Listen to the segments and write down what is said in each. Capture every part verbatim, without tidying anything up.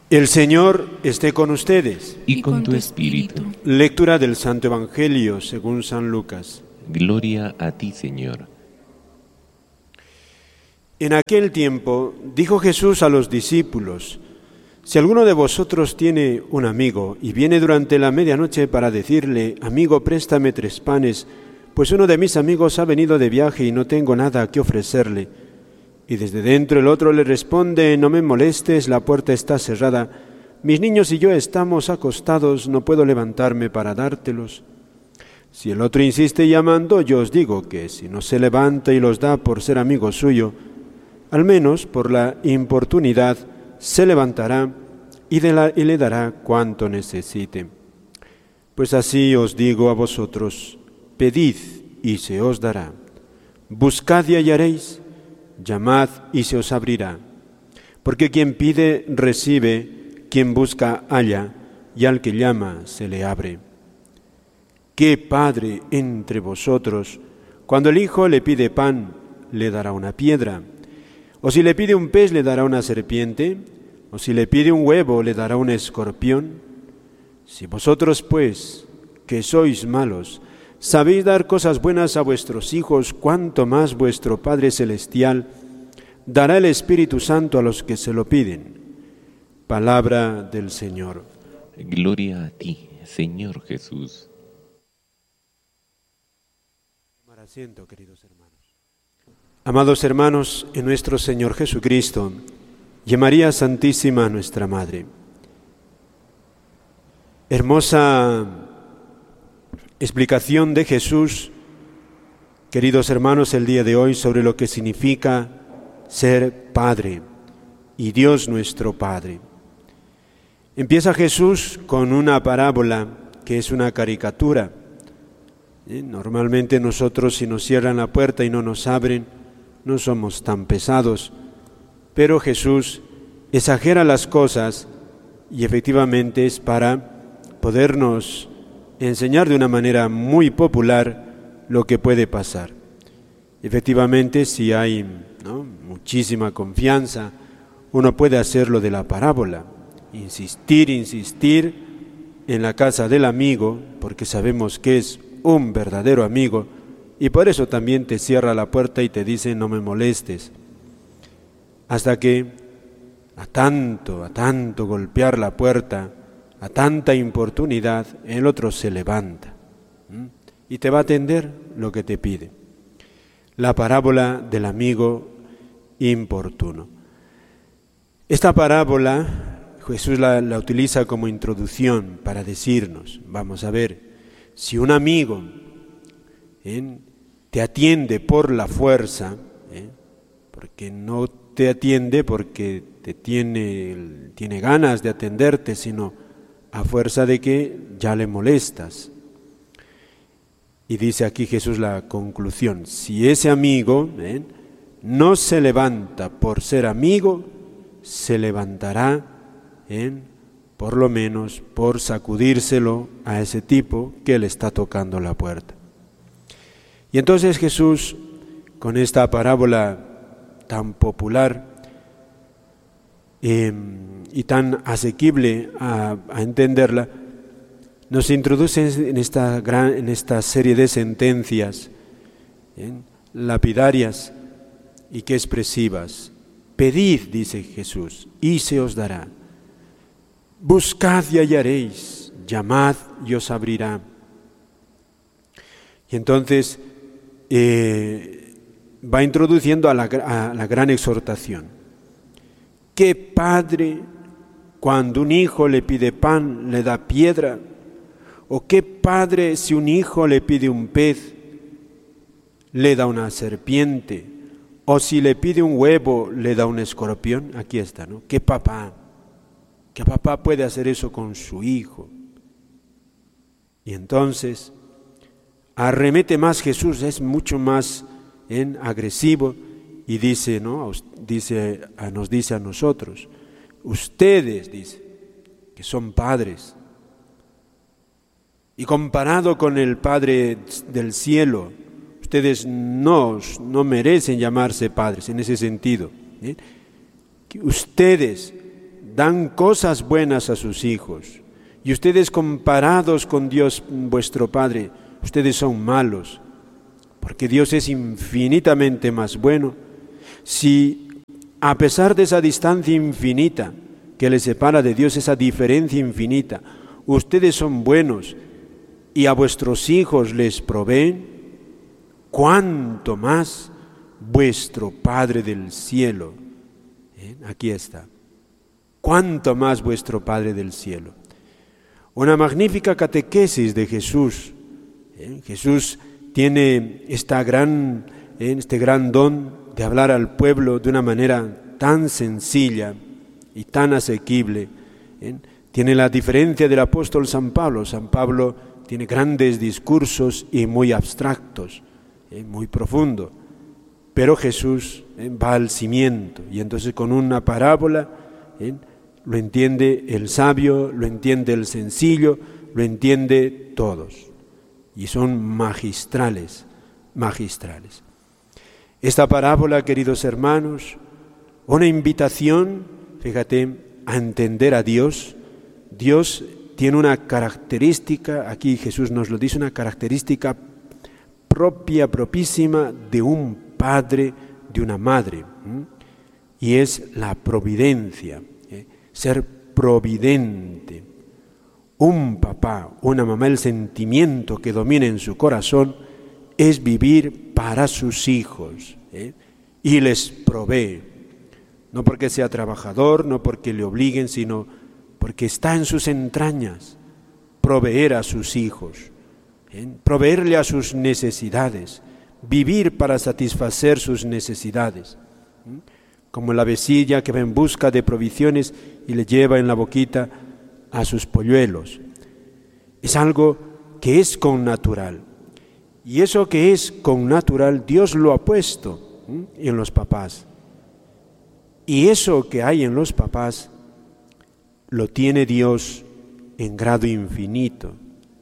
El Señor esté con ustedes. Y con tu espíritu. Lectura del Santo Evangelio según San Lucas. Gloria a ti, Señor. En aquel tiempo dijo Jesús a los discípulos: si alguno de vosotros tiene un amigo y viene durante la medianoche para decirle: amigo, préstame tres panes, pues uno de mis amigos ha venido de viaje y no tengo nada que ofrecerle. Y desde dentro el otro le responde: no me molestes, la puerta está cerrada, mis niños y yo estamos acostados, no puedo levantarme para dártelos. Si el otro insiste llamando, yo os digo que si no se levanta y los da por ser amigo suyo, al menos por la importunidad se levantará y, de la, y le dará cuanto necesite. Pues así os digo a vosotros: pedid y se os dará, buscad y hallaréis, llamad y se os abrirá. Porque quien pide, recibe, quien busca, halla, y al que llama, se le abre. ¿Qué padre entre vosotros, cuando el hijo le pide pan, le dará una piedra? ¿O si le pide un pez, le dará una serpiente? ¿O si le pide un huevo, le dará un escorpión? Si vosotros, pues, que sois malos, sabéis dar cosas buenas a vuestros hijos, cuánto más vuestro Padre Celestial dará el Espíritu Santo a los que se lo piden. Palabra del Señor. Gloria a ti, Señor Jesús. Tomar asiento, queridos hermanos. Amados hermanos, en nuestro Señor Jesucristo y en María Santísima, nuestra Madre. Hermosa explicación de Jesús, queridos hermanos, el día de hoy sobre lo que significa ser Padre y Dios nuestro Padre. Empieza Jesús con una parábola que es una caricatura. ¿Eh? Normalmente nosotros, si nos cierran la puerta y no nos abren, no somos tan pesados, pero Jesús exagera las cosas y efectivamente es para podernos enseñar de una manera muy popular lo que puede pasar. Efectivamente, si hay ¿no? muchísima confianza, uno puede hacerlo de la parábola, insistir, insistir en la casa del amigo, porque sabemos que es un verdadero amigo, y por eso también te cierra la puerta y te dice: no me molestes. Hasta que a tanto, a tanto golpear la puerta, a tanta importunidad, el otro se levanta ¿m? y te va a atender lo que te pide. La parábola del amigo importuno. Esta parábola Jesús la, la utiliza como introducción para decirnos, vamos a ver, si un amigo ¿eh? te atiende por la fuerza, ¿eh? porque no te atiende porque te tiene, tiene ganas de atenderte, sino a fuerza de que ya le molestas. Y dice aquí Jesús la conclusión: si ese amigo ¿eh? no se levanta por ser amigo, se levantará ¿eh? por lo menos por sacudírselo a ese tipo que le está tocando la puerta. Y entonces Jesús, con esta parábola tan popular eh, y tan asequible a, a entenderla, nos introduce en esta, gran, en esta serie de sentencias ¿eh? lapidarias y que expresivas. Pedid, dice Jesús, y se os dará. Buscad y hallaréis, llamad y os abrirá. Y entonces eh, va introduciendo a la, a la gran exhortación. ¿Qué padre, cuando un hijo le pide pan, le da piedra? ¿O qué padre, si un hijo le pide un pez, le da una serpiente? ¿O si le pide un huevo, le da un escorpión? Aquí está, ¿no? ¿Qué papá? ¿Qué papá puede hacer eso con su hijo? Y entonces arremete más Jesús, es mucho más ¿eh? agresivo y dice, ¿no? dice, nos dice a nosotros, ustedes, dice, que son padres, y comparado con el Padre del cielo, ustedes no, no merecen llamarse padres en ese sentido. ¿eh? Que ustedes dan cosas buenas a sus hijos. Y ustedes, comparados con Dios vuestro Padre, ustedes son malos, porque Dios es infinitamente más bueno. Si a pesar de esa distancia infinita que les separa de Dios, esa diferencia infinita, ustedes son buenos y a vuestros hijos les proveen, ¿cuánto más vuestro Padre del cielo? ¿Eh? Aquí está. ¿Cuánto más vuestro Padre del cielo? Una magnífica catequesis de Jesús. ¿Eh? Jesús tiene esta gran, ¿eh? este gran don de hablar al pueblo de una manera tan sencilla y tan asequible. ¿Eh? Tiene la diferencia del apóstol San Pablo. San Pablo tiene grandes discursos y muy abstractos, ¿eh? muy profundo. Pero Jesús ¿eh? va al cimiento, y entonces con una parábola ¿eh? lo entiende el sabio, lo entiende el sencillo, lo entiende todos. Y son magistrales, magistrales. Esta parábola, queridos hermanos, una invitación, fíjate, a entender a Dios. Dios tiene una característica, aquí Jesús nos lo dice, una característica propia, propísima de un padre, de una madre, ¿m? y es la providencia, ¿eh? ser providente. Un papá, una mamá, el sentimiento que domina en su corazón es vivir para sus hijos, ¿eh? y les provee, no porque sea trabajador, no porque le obliguen, sino porque está en sus entrañas proveer a sus hijos, ¿eh? proveerle a sus necesidades, vivir para satisfacer sus necesidades, ¿eh? como la avecilla que va en busca de provisiones y le lleva en la boquita a sus polluelos. Es algo que es connatural, y eso que es connatural Dios lo ha puesto ¿eh? en los papás, y eso que hay en los papás lo tiene Dios en grado infinito.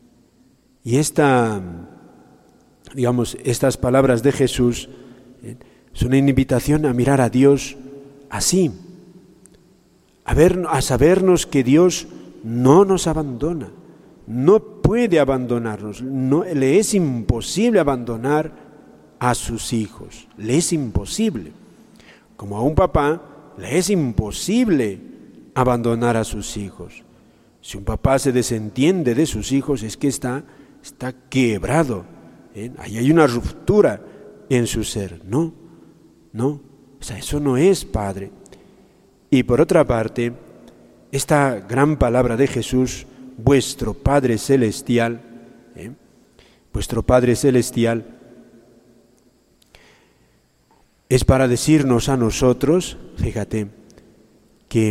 Y esta, digamos, estas palabras de Jesús ¿eh? son una invitación a mirar a Dios así, a, ver, a sabernos que Dios no nos abandona, no puede abandonarnos, no, le es imposible abandonar a sus hijos, le es imposible. Como a un papá le es imposible abandonar a sus hijos. Si un papá se desentiende de sus hijos, es que está, está quebrado, ¿eh? Ahí hay una ruptura en su ser. No, no, o sea, eso no es padre. Y por otra parte, esta gran palabra de Jesús, vuestro Padre Celestial, ¿eh? vuestro Padre Celestial, es para decirnos a nosotros, fíjate, que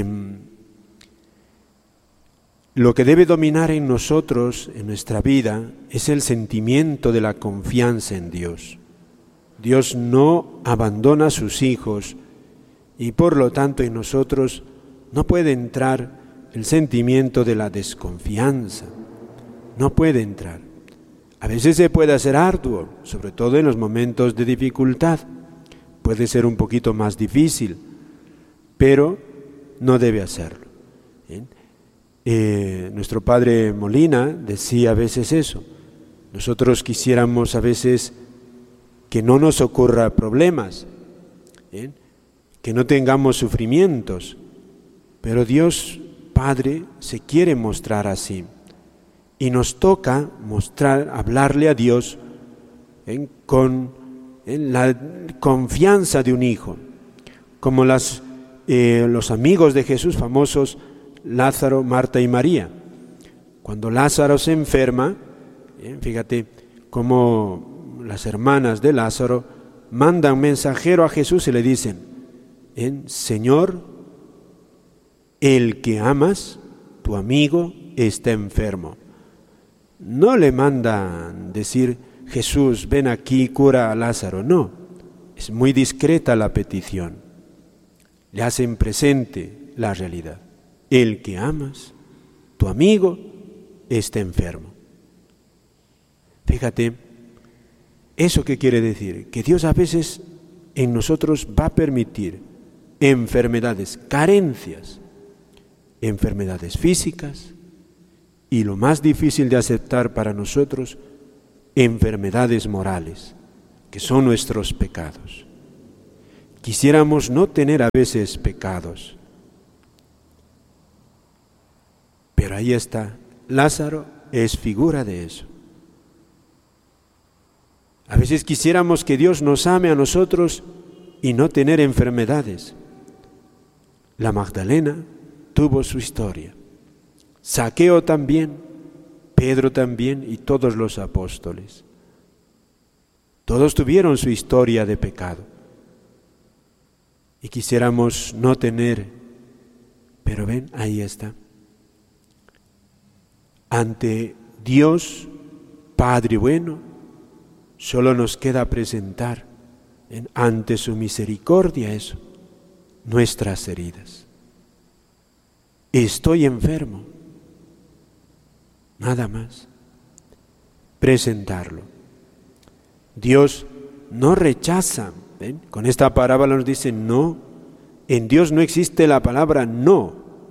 lo que debe dominar en nosotros, en nuestra vida, es el sentimiento de la confianza en Dios. Dios no abandona a sus hijos y por lo tanto en nosotros no puede entrar el sentimiento de la desconfianza. No puede entrar. A veces se puede hacer arduo, sobre todo en los momentos de dificultad. Puede ser un poquito más difícil, pero no debe hacerlo. ¿Eh? Eh, nuestro padre Molina decía a veces eso. Nosotros quisiéramos a veces que no nos ocurra problemas, ¿eh? que no tengamos sufrimientos, pero Dios Padre se quiere mostrar así y nos toca mostrar, hablarle a Dios ¿eh? con ¿eh? la confianza de un hijo, como las, eh, los amigos de Jesús famosos, Lázaro, Marta y María. Cuando Lázaro se enferma, ¿eh? fíjate cómo las hermanas de Lázaro mandan mensajero a Jesús y le dicen, ¿eh? Señor, el que amas, tu amigo, está enfermo. No le mandan decir, Jesús, ven aquí, cura a Lázaro. No, es muy discreta la petición. Le hacen presente la realidad. El que amas, tu amigo, está enfermo. Fíjate, ¿eso qué quiere decir? Que Dios a veces en nosotros va a permitir enfermedades, carencias, enfermedades físicas y, lo más difícil de aceptar para nosotros, enfermedades morales, que son nuestros pecados. Quisiéramos no tener a veces pecados, pero ahí está, Lázaro es figura de eso. A veces quisiéramos que Dios nos ame a nosotros y no tener enfermedades. La Magdalena tuvo su historia, Zaqueo también, Pedro también y todos los apóstoles. Todos tuvieron su historia de pecado. Y quisiéramos no tener, pero ven, ahí está. Ante Dios, Padre bueno, solo nos queda presentar en, ante su misericordia eso, nuestras heridas. Estoy enfermo, nada más. Presentarlo. Dios no rechaza. ¿Ven? Con esta parábola nos dice no. En Dios no existe la palabra no.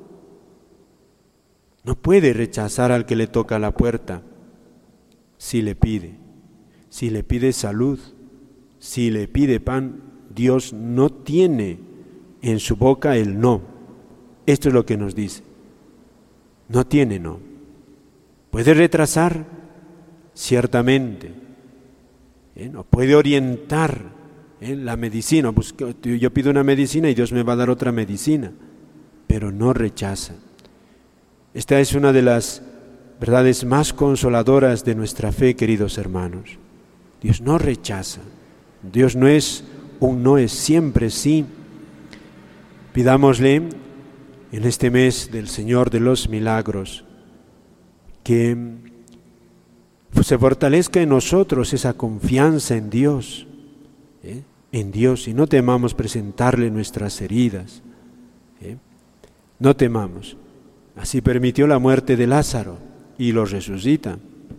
No puede rechazar al que le toca la puerta si le pide. Si le pide salud, si le pide pan, Dios no tiene en su boca el no. Esto es lo que nos dice. No tiene no. Puede retrasar, ciertamente. ¿Eh? No puede orientar. ¿Eh? La medicina, pues yo pido una medicina y Dios me va a dar otra medicina, pero no rechaza. Esta es una de las verdades más consoladoras de nuestra fe, queridos hermanos. Dios no rechaza. Dios no es un no, es siempre sí. Pidámosle en este mes del Señor de los Milagros que se fortalezca en nosotros esa confianza en Dios. ¿Eh? En Dios, y no temamos presentarle nuestras heridas. ¿Eh? No temamos. Así permitió la muerte de Lázaro y lo resucita.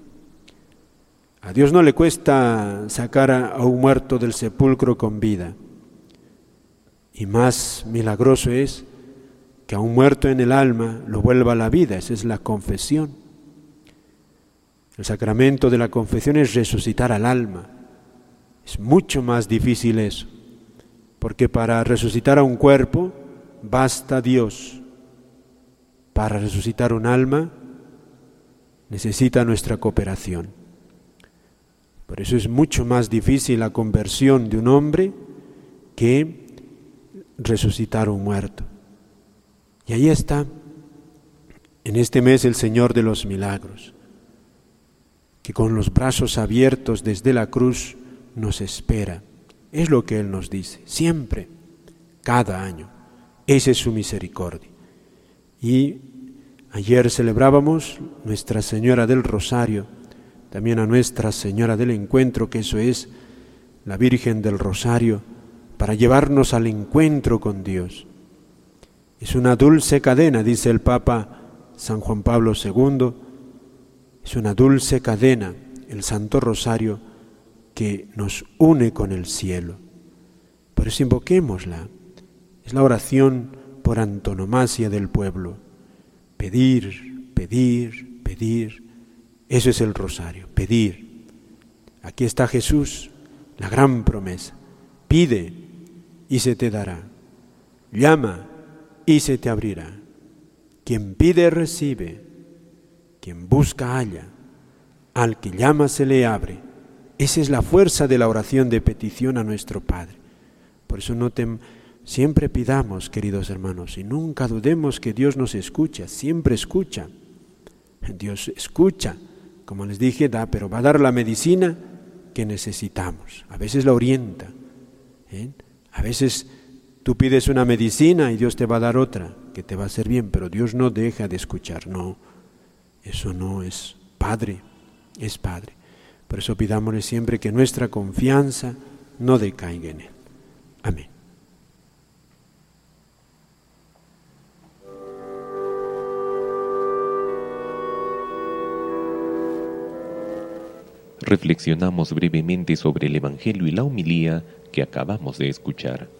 A Dios no le cuesta sacar a, a un muerto del sepulcro con vida. Y más milagroso es que a un muerto en el alma lo vuelva a la vida. Esa es la confesión. El sacramento de la confesión es resucitar al alma. Es mucho más difícil eso, porque para resucitar a un cuerpo basta Dios. Para resucitar un alma necesita nuestra cooperación. Por eso es mucho más difícil la conversión de un hombre que resucitar un muerto. Y ahí está, en este mes, el Señor de los Milagros, que con los brazos abiertos desde la cruz nos espera. Es lo que Él nos dice, siempre, cada año. Esa es su misericordia. Y ayer celebrábamos Nuestra Señora del Rosario, también a Nuestra Señora del Encuentro, que eso es la Virgen del Rosario, para llevarnos al encuentro con Dios. Es una dulce cadena, dice el Papa San Juan Pablo segundo, es una dulce cadena, el Santo Rosario, que nos une con el cielo. Por eso invoquémosla. Es la oración por antonomasia del pueblo. Pedir, pedir, pedir. Eso es el rosario, pedir. Aquí está Jesús, la gran promesa. Pide y se te dará. Llama y se te abrirá. Quien pide recibe. Quien busca halla. Al que llama se le abre. Esa es la fuerza de la oración de petición a nuestro Padre. Por eso no tem- siempre pidamos, queridos hermanos, y nunca dudemos que Dios nos escucha, siempre escucha. Dios escucha, como les dije, da, pero va a dar la medicina que necesitamos. A veces la orienta. ¿eh? A veces tú pides una medicina y Dios te va a dar otra que te va a hacer bien, pero Dios no deja de escuchar. No, eso no es Padre, es Padre. Por eso pidámosle siempre que nuestra confianza no decaiga en Él. Amén. Reflexionamos brevemente sobre el Evangelio y la homilía que acabamos de escuchar.